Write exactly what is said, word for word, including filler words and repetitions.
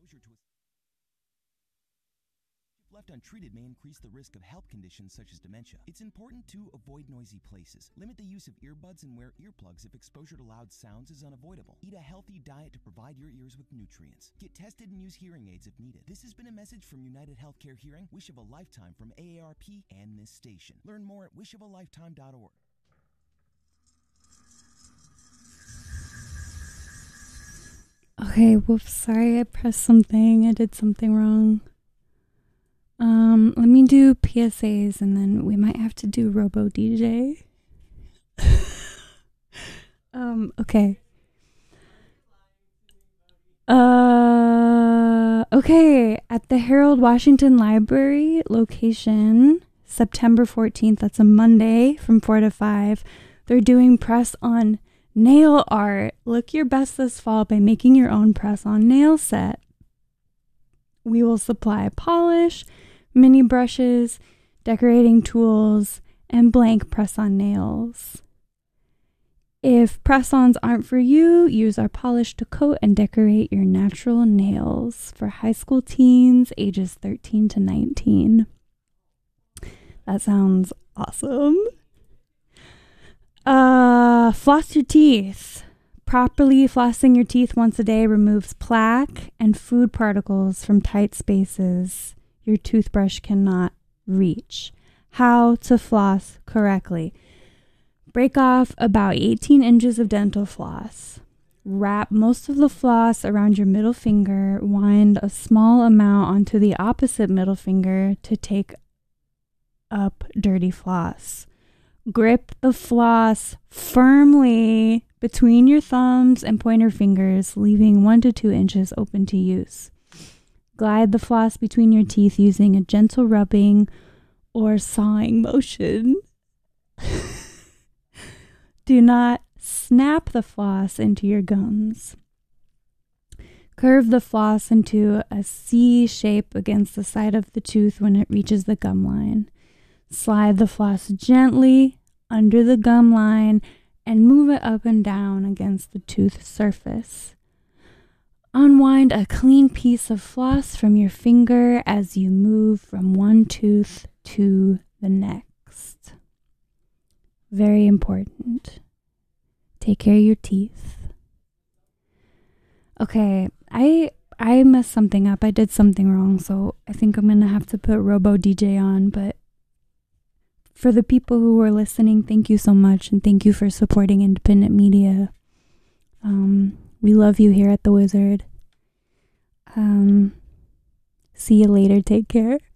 Left untreated may increase the risk of health conditions such as dementia. It's important to avoid noisy places. Limit the use of earbuds and wear earplugs if exposure to loud sounds is unavoidable. Eat a healthy diet to provide your ears with nutrients. Get tested and use hearing aids if needed. This has been a message from United Healthcare Hearing, Wish of a Lifetime from A A R P, and this station. Learn more at wish of a lifetime dot org. Okay, whoops, sorry, I pressed something. I did something wrong. Um, let me do P S As and then we might have to do Robo D J. um, okay. Uh, okay, at the Harold Washington Library location, September fourteenth, that's a Monday from four to five, they're doing press on nail art. Look your best this fall by making your own press on nail set. We will supply polish, mini brushes, decorating tools, and blank press-on nails. If press-ons aren't for you, use our polish to coat and decorate your natural nails for high school teens ages thirteen to nineteen. That sounds awesome. Uh, floss your teeth. Properly flossing your teeth once a day removes plaque and food particles from tight spaces your toothbrush cannot reach. How to floss correctly. Break off about eighteen inches of dental floss. Wrap most of the floss around your middle finger. Wind a small amount onto the opposite middle finger to take up dirty floss. Grip the floss firmly between your thumbs and pointer fingers, leaving one to two inches open to use. Glide the floss between your teeth using a gentle rubbing or sawing motion. Do not snap the floss into your gums. Curve the floss into a C shape against the side of the tooth when it reaches the gum line. Slide the floss gently under the gum line and move it up and down against the tooth surface. Unwind a clean piece of floss from your finger as you move from one tooth to the next. Very important. Take care of your teeth. Okay, I I messed something up. I did something wrong, so I think I'm going to have to put Robo D J on, but for the people who are listening, thank you so much, and thank you for supporting independent media. Um, we love you here at The Wizard. Um, see you later. Take care.